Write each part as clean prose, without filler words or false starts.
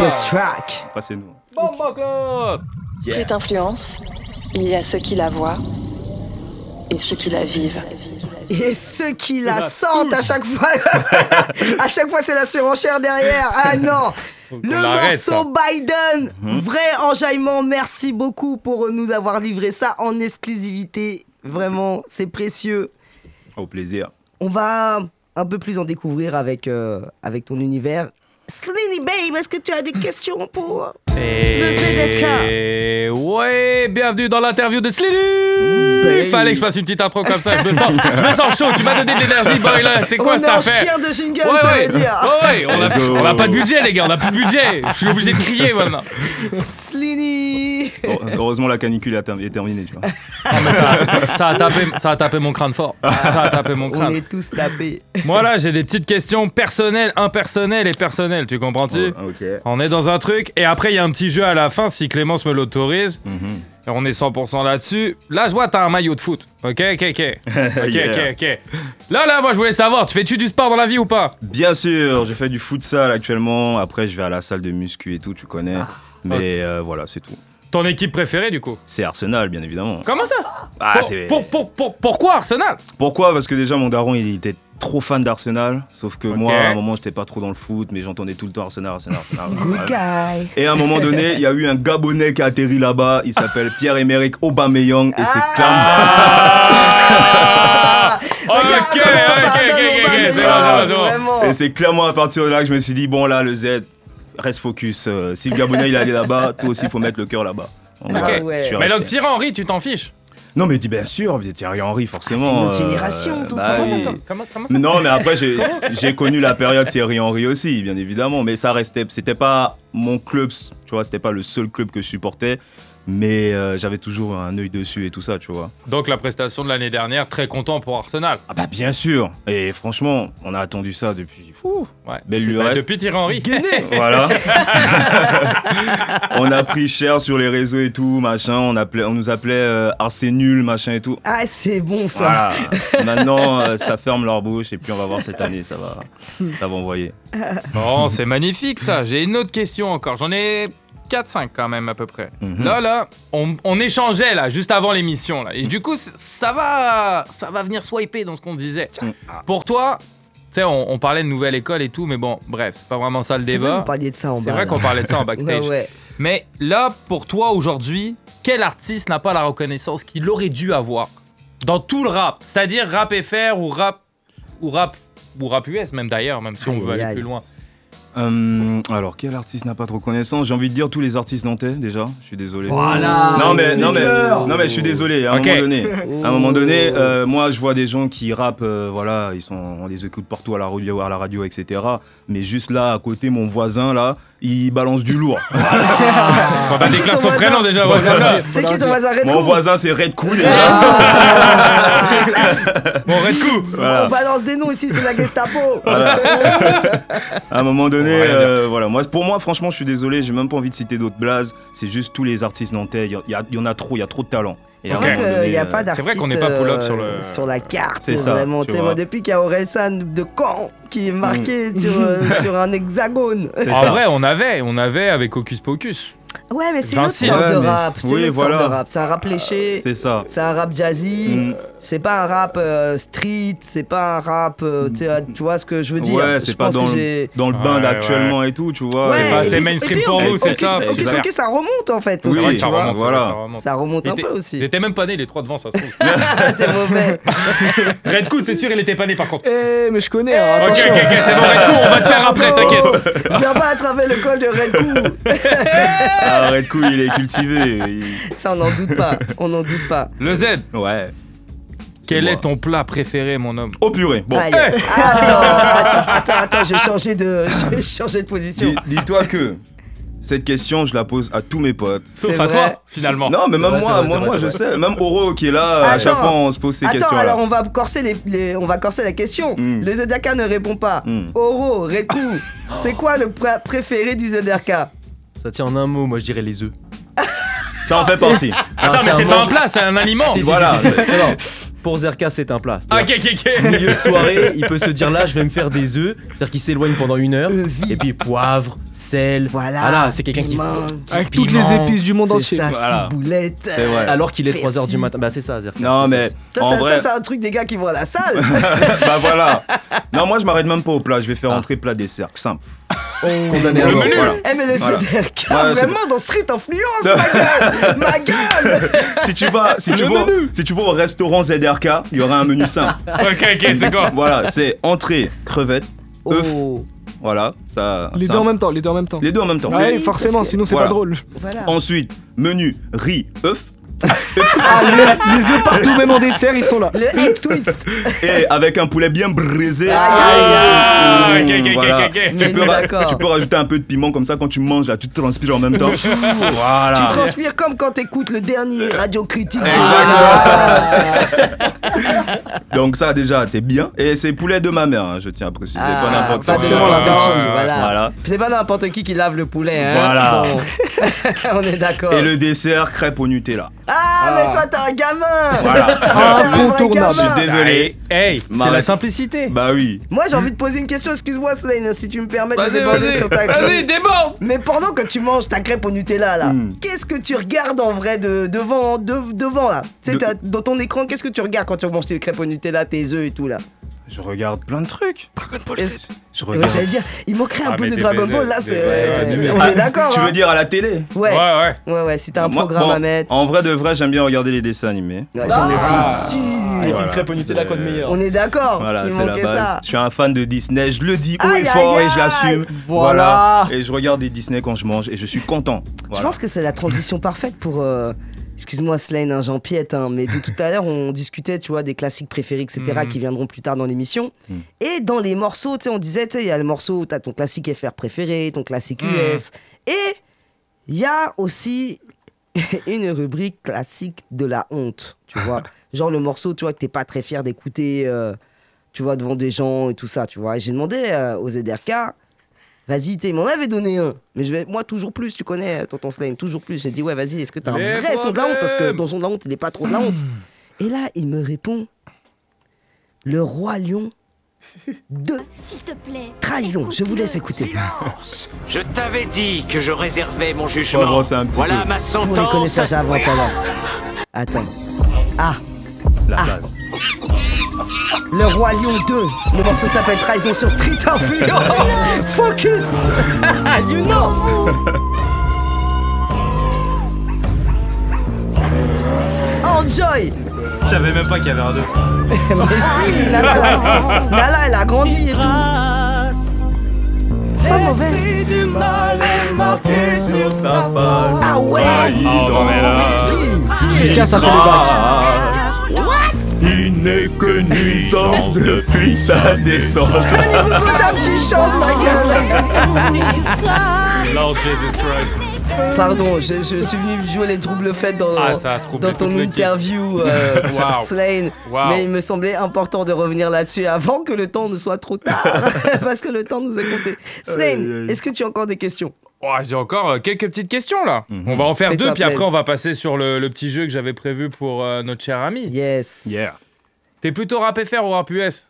track. Après, c'est nous. Street influence, il y a ceux qui la voient et ceux qui la vivent. Et ceux qui la sentent à chaque fois. À chaque fois, c'est la surenchère derrière. Ah non. Le morceau Biden, vrai enjaillement. Merci beaucoup pour nous avoir livré ça en exclusivité. Vraiment, c'est précieux. Au plaisir. On va un peu plus en découvrir avec ton univers. Sliny Babe, est-ce que tu as des questions pour le ZDK? Ouais, bienvenue dans l'interview de Sliny. Fallait que je fasse une petite intro comme ça. Je me sens chaud. Tu m'as donné de l'énergie, boy. Là, c'est quoi cette affaire? On est en chien de jingle, ça veut dire. Ouais, on a pas de budget, les gars. On a plus de budget. Je suis obligé de crier maintenant. Sliny. Heureusement, la canicule est terminée, tu vois. Non, mais ça a tapé mon crâne fort. Ça a tapé mon crâne. On est tous tapés. Moi, là, j'ai des petites questions personnelles, impersonnelles et personnelles. Tu comprends-tu? Ok. On est dans un truc. Et après, il y a un petit jeu à la fin, si Clémence me l'autorise. Et on est 100% là-dessus. Là, je vois, t'as un maillot de foot. Ok. Là, moi, je voulais savoir, tu fais-tu du sport dans la vie ou pas? Bien sûr, je fais du futsal actuellement. Après, je vais à la salle de muscu et tout, tu connais. Mais voilà, c'est tout. Ton équipe préférée, du coup? C'est Arsenal, bien évidemment. Comment ça? C'est... Pourquoi Arsenal? Pourquoi? Parce que déjà, mon daron, il était trop fan d'Arsenal. Sauf que moi, à un moment, j'étais pas trop dans le foot, mais j'entendais tout le temps Arsenal. Good guy. Et à un moment donné, il y a eu un Gabonais qui a atterri là-bas. Il s'appelle Pierre-Emerick Aubameyang. Et c'est clairement... Et c'est clairement à partir de là que je me suis dit, bon là, le Z, reste focus. Si le Gabonais, il est allé là-bas, toi aussi, il faut mettre le cœur là-bas. Mais donc Thierry Henry, tu t'en fiches? Non mais bien sûr, Thierry Henry forcément. C'est une génération tout le temps. Comment ça? Non mais après j'ai connu la période Thierry Henry aussi, bien évidemment, mais ça restait, c'était pas mon club, tu vois, c'était pas le seul club que je supportais, mais j'avais toujours un œil dessus et tout ça, tu vois. Donc la prestation de l'année dernière, très content pour Arsenal. Ah bah bien sûr, et franchement, on a attendu ça depuis. Belle lurette. Depuis Thierry Henry. Voilà. On a pris cher sur les réseaux et tout, machin. On nous appelait Arsène nul, machin et tout. Ah, c'est bon ça. Voilà. Maintenant, ça ferme leur bouche et puis on va voir cette année, ça va envoyer. Bon, c'est magnifique ça. J'ai une autre question encore. J'en ai 4-5 quand même à peu près. Là, on échangeait là, juste avant l'émission. Là. Et du coup, ça va venir swiper dans ce qu'on disait. Pour toi... Tu sais, on parlait de nouvelle école et tout, mais bon, bref, c'est pas vraiment ça le débat. C'est vrai qu'on parlait de ça en bas. C'est vrai qu'on parlait de ça en backstage. Ouais. Mais là, pour toi, aujourd'hui, quel artiste n'a pas la reconnaissance qu'il aurait dû avoir dans tout le rap? C'est-à-dire rap FR ou rap US, même d'ailleurs, même si on veut aller plus loin. Alors, quel artiste n'a pas de reconnaissance? J'ai envie de dire tous les artistes nantais, déjà. Je suis désolé. Voilà. Non mais je suis désolé. À un moment donné, moi, je vois des gens qui rappent, voilà, on les écoute partout à la radio, etc. Mais juste là, à côté, mon voisin, là, il balance du lourd. On va déclarer son prénom déjà. C'est qui ton voisin? Red Cool? Mon voisin, c'est Red Cool, déjà. Bon, Red Cool. Voilà. On balance des noms ici, c'est la Gestapo. Voilà. À un moment donné, voilà. Pour moi, franchement, je suis désolé, j'ai même pas envie de citer d'autres blazes. C'est juste tous les artistes nantais. Il y en a trop, il y a trop de talent. C'est vrai qu'il n'y a pas d'artiste c'est vrai qu'on n'est pas pull-up sur la carte. C'est ça, vraiment. Moi, depuis qu'il y a Orelsan de Caen qui est marqué sur un hexagone. En vrai, on avait avec Hocus Pocus. Ouais, mais c'est une autre sorte de rap. C'est un rap léché. C'est ça. C'est un rap jazzy. C'est pas un rap street. C'est pas un rap. Tu vois ce que je veux dire? Ouais, c'est pas dans le bain d'actuellement et tout, tu vois. C'est pas assez mainstream pour nous, c'est ça. Hocus Pocus, ça remonte en fait. Oui, ça remonte. Voilà. Ça remonte un peu aussi. Il était même pas né, les trois devant, ça se trouve. T'es mauvais. Red Cool, c'est sûr, il était pas né par contre. Mais je connais. Ok, c'est bon, Red Cool, on va te faire après, t'inquiète. Viens pas attraper le col de Red Cool. Ah, Red Cool, il est cultivé. Ça, on n'en doute pas. Le Z. Ouais. Quel est ton plat préféré, mon homme? Au purée. Bon. Attends, j'ai changé de position. Dis-toi que cette question, je la pose à tous mes potes. Sauf à toi, finalement. Non, mais même moi, je sais. Même Oro qui est là, à chaque fois, on se pose ces questions-là. Alors on va corser la question. Le ZRK ne répond pas. Oro, Rekou, c'est quoi le plat préféré du ZRK? Ça tient en un mot, moi je dirais les œufs. Ça en fait partie. Attends, mais c'est pas un plat, c'est un aliment. Si, voilà. Pour Zerka, c'est un plat. Ok. Milieu de soirée, il peut se dire là, je vais me faire des œufs. C'est-à-dire qu'il s'éloigne pendant 1 heure. Et puis poivre, sel. Voilà. C'est quelqu'un qui. Avec toutes les épices du monde entier. C'est ça, ciboulette. C'est vrai. Alors qu'il est 3h du matin. Bah, c'est ça, Zerka. Non, mais en vrai. Ça, c'est un truc des gars qui vont à la salle. Bah voilà. Non, moi je m'arrête même pas au plat. Je vais faire entrer plat dessert. Simple. Condamné à mort. Voilà. Mais le Voilà. CDRK, Ouais, vraiment dans Street Influence, ma gueule. Si tu vas au restaurant ZRK, il y aura un menu simple. Ok, c'est quoi? Voilà, c'est entrée, crevettes, œufs. Oh. Voilà, ça. Les deux en même temps. Les deux en même temps. Ouais, forcément, parce que- sinon c'est Voilà. pas drôle. Voilà. Ensuite, menu, riz, œufs. Les œufs partout, même en dessert, ils sont là. Le egg twist. Et avec un poulet bien braisé. Aïe, aïe. Voilà. Ok. Tu Mais peux, d'accord. tu peux rajouter un peu de piment comme ça quand tu manges là, tu transpires en même temps. Tu Voilà. transpires comme quand t'écoutes le dernier Radio Critique. Donc ça déjà, t'es bien. Et c'est poulet de ma mère, hein, je tiens à préciser. Pas n'importe pas quoi. de n'importe qui, Ouais. voilà. C'est pas n'importe qui lave le poulet, hein. Voilà. Bon. On est d'accord. Et le dessert, crêpe au Nutella. Mais toi, t'es un gamin. Voilà. T'es un vrai Incontournable. gamin. Je suis désolé. Hey, c'est Marrête. la simplicité. Bah oui. Moi, j'ai envie de poser une question. Excuse-moi, Slane, si tu me permets de Vas-y, déborder sur ta vas-y, déborde. Mais pendant que tu manges ta crêpe au Nutella là, Mm. qu'est-ce que tu regardes en vrai devant là? Tu sais, dans ton écran, qu'est-ce que tu regardes quand tu manges tes crêpes au Nutella, tes œufs et tout là? Je regarde plein de trucs. Je Ouais, regarde. j'allais dire, il manquerait un peu mais de des Dragon BZ, Ball là, des c'est. BZ. On est d'accord. Tu hein. veux dire à la télé? Ouais. Ouais, si t'as un Moi, programme bon, à mettre. En vrai de vrai, j'aime bien regarder les dessins animés. Ouais, j'en étais sûr. Voilà. Une crêpe au Nutella, quoi de meilleur. On est d'accord. Voilà, il c'est la manquait base. ça. Je suis un fan de Disney, je le dis haut Aïe, et fort aïe, et je l'assume. aïe. Voilà. Et je regarde des Disney quand je mange et je suis content. Je Voilà. pense que c'est la transition parfaite pour. Excuse-moi Slane, hein, j'empiète, hein, mais de tout à l'heure on discutait, tu vois, des classiques préférés, etc., qui viendront plus tard dans l'émission. Et dans les morceaux, tu sais, on disait, tu sais, il y a le morceau, t'as ton classique FR préféré, ton classique US, et il y a aussi une rubrique classique de la honte, tu vois. Genre le morceau, tu vois, que t'es pas très fier d'écouter, tu vois, devant des gens et tout ça, tu vois. Et j'ai demandé aux ZRK, vas-y, il m'en avait donné un. Mais moi, toujours plus, tu connais, tonton Slane, toujours plus. J'ai dit, ouais, vas-y, est-ce que t'as un Les vrai son de la honte? Parce que problèmes. ton son de la honte, il n'est pas trop de la honte. Et là, il me répond, le Roi Lion de S'il te plaît. trahison. Je vous laisse écouter. Je t'avais dit que je réservais mon Faut jugement. avancer un petit Voilà peu. ma Pour les sentence. connaisseurs, j'avance alors. Attends. Ah, La base. le Roi Lion 2. Le morceau s'appelle Trahison sur Street Influence. Focus. You know. Enjoy. Je savais même pas qu'il y avait un 2. Mais si, Nala, elle a grandi et tout. C'est pas mauvais. Ah ouais. on est là. Jusqu'à ça fait le bac. Il n'est que nuisance depuis sa naissance. C'est l'hippopotame qui chante, ma gueule. Lord Jesus Christ. Pardon, je suis venu jouer les troubles faits dans, Ça a troublé dans ton toute l'équipe. interview, Wow. Slane. Wow. Mais il me semblait important de revenir là-dessus avant que le temps ne soit trop tard. Parce que le temps nous est compté. Slane, est-ce que tu as encore des questions? J'ai encore quelques petites questions là. On va en faire Fais-toi deux, puis après plaisir. on va passer sur le petit jeu que j'avais prévu pour notre cher ami. Yes. Yeah. T'es plutôt rap FR ou rap US?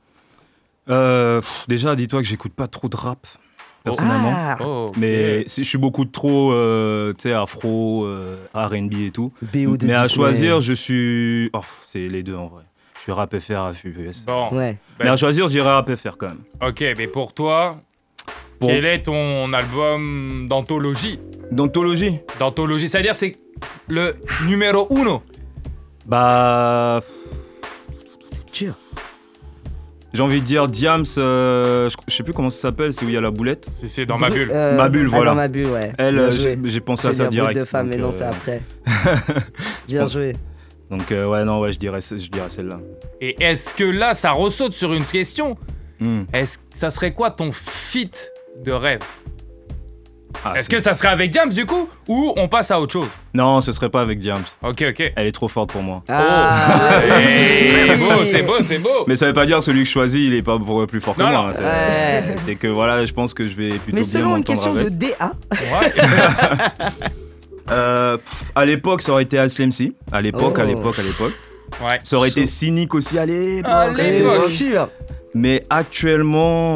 Déjà, dis-toi que j'écoute pas trop de rap, personnellement. Ah, Oh, ok. Mais je suis beaucoup trop, tu sais, afro, R&B et tout. BO de Mais à Disney. choisir, je suis... Oh, c'est les deux en vrai. Je suis rap FR, rap US. Bon, Ouais. Mais à choisir, je dirais rap FR quand même. ok, mais pour toi, Bon. quel est ton album d'anthologie? D'anthologie D'anthologie, c'est-à-dire c'est le numéro 1. Bah... Dur. J'ai envie de dire Diams, je sais plus comment ça s'appelle, c'est où il y a la boulette. C'est dans ma bulle. Ma bulle, voilà. Dans ma bulle, ouais. Elle, Bien joué. j'ai pensé à J'allais ça dire brut direct. de femme, mais donc, non, c'est après. Bien joué. Donc je dirais celle-là. Et est-ce que là, ça ressaute sur une question? Hmm. Est-ce que ça serait quoi ton feat de rêve? Ah, Est-ce que ça serait avec Diams du coup? Ou on passe à autre chose? Non, ce serait pas avec Diams. Ok, ok. Elle est trop forte pour moi. C'est beau, c'est beau, c'est beau. Mais ça veut pas dire que celui que je choisis, il est pas plus fort que Non, moi. non. hein. C'est, Ouais. c'est que voilà, je pense que je vais plutôt Mais bien selon une m'entendre question de avec. DA, Ouais. À l'époque, ça aurait été Aslam C. À l'époque. Ouais. Ça aurait été cynique aussi, allez, C'est sûr. mais actuellement,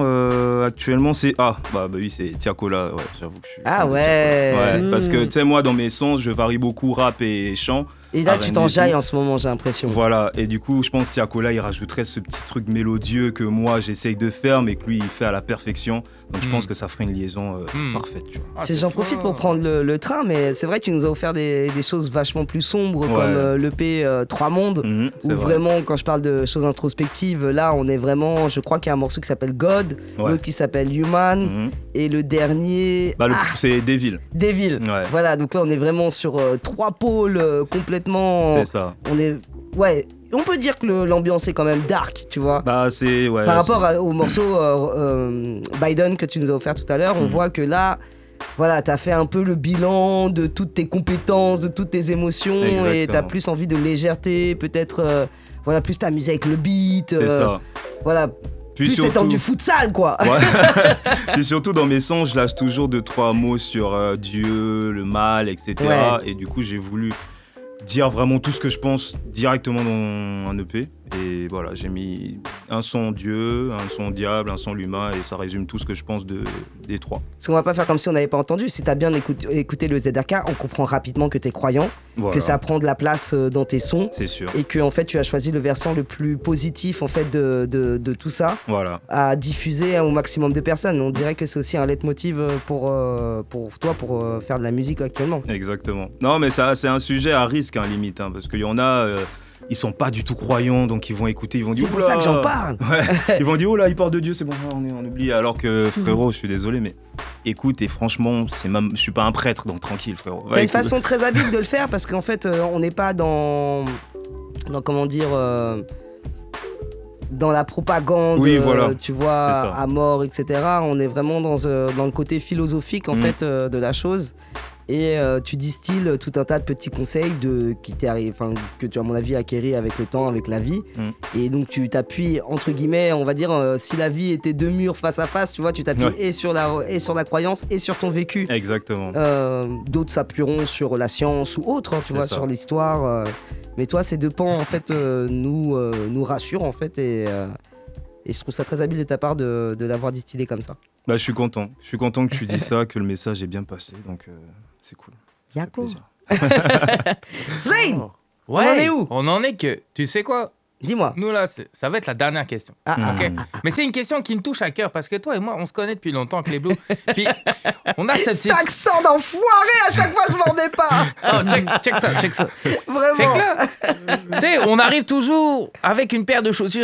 c'est oui, c'est Tiakola, ouais, j'avoue que je suis Ah fan de ouais. Tiakola. Ouais, parce que tu sais, moi dans mes sens, je varie beaucoup rap et chant. Et là, tu R&B, t'enjailles en ce moment, j'ai l'impression. Voilà, et du coup, je pense que Tiakola, il rajouterait ce petit truc mélodieux que moi j'essaye de faire, mais que lui, il fait à la perfection. Donc je pense que ça ferait une liaison parfaite. Tu vois. J'en profite pour prendre le train, mais c'est vrai que tu nous as offert des choses vachement plus sombres, comme l'EP 3 mondes, où vraiment, quand je parle de choses introspectives, là, on est vraiment, je crois qu'il y a un morceau qui s'appelle God, l'autre qui s'appelle Human, et le dernier... c'est Devil. Devil. Ouais. Voilà, donc là, on est vraiment sur 3 pôles complètement... C'est ça. On est... Ouais, on peut dire que l'ambiance est quand même dark, tu vois. Bah, c'est... Ouais, par rapport au morceau Biden que tu nous as offert tout à l'heure, on voit que là, voilà, t'as fait un peu le bilan de toutes tes compétences, de toutes tes émotions. Exactement. Et t'as plus envie de légèreté, peut-être, voilà, plus t'amuser avec le beat. C'est ça. Voilà. Puis plus surtout... c'est du futsal, quoi. Ouais. Puis surtout, dans mes sons, je lâche toujours 2-3 mots sur Dieu, le mal, etc. Ouais. Et du coup, j'ai voulu dire vraiment tout ce que je pense directement dans un EP. Et voilà, j'ai mis un son Dieu, un son diable, un son l'humain, et ça résume tout ce que je pense des 3. Parce qu'on va pas faire comme si on n'avait pas entendu. Si t'as bien écouté le ZRK, on comprend rapidement que t'es croyant, que ça prend de la place dans tes sons. C'est sûr. Et que en fait, tu as choisi le versant le plus positif en fait de tout ça, à diffuser au maximum de personnes. On dirait que c'est aussi un leitmotiv pour toi, pour faire de la musique actuellement. Exactement. Non, mais ça, c'est un sujet à risque, limite, parce qu'il y en a... ils sont pas du tout croyants, donc ils vont écouter, ils vont dire... C'est pour ça que j'en parle. Ouais. Ils vont dire, oh là, il parle de Dieu, c'est bon, on oublie. Alors que, frérot, je suis désolé, mais écoute, et franchement, je suis pas un prêtre, donc tranquille, frérot. T'as une façon très habile de le faire, parce qu'en fait, on n'est pas dans comment dire... dans la propagande, tu vois, à mort, etc. On est vraiment dans le côté philosophique, en fait, de la chose. Et tu distilles tout un tas de petits conseils que tu, à mon avis, acquéris avec le temps, avec la vie. Et donc tu t'appuies, entre guillemets, on va dire, si la vie était 2 murs face à face, tu vois, tu t'appuies et sur la croyance et sur ton vécu. Exactement. D'autres s'appuieront sur la science ou autre, tu vois, sur l'histoire. Mais toi, ces 2 pans, en fait, nous rassurent, en fait, et je trouve ça très habile de ta part de l'avoir distillé comme ça. Bah, je suis content. Je suis content que tu dis ça, que le message est bien passé, donc c'est cool. Yako. Slane, on en est où? On en est que, tu sais quoi? Dis-moi. Nous là, ça va être la dernière question. Mais c'est une question qui me touche à cœur parce que toi et moi, on se connaît depuis longtemps, Cléblo. Puis on a cette... Cet accent d'enfoiré, à chaque fois je m'en remets pas. Oh, check ça. Vraiment. Fait que là, tu sais, on arrive toujours avec une paire de chaussures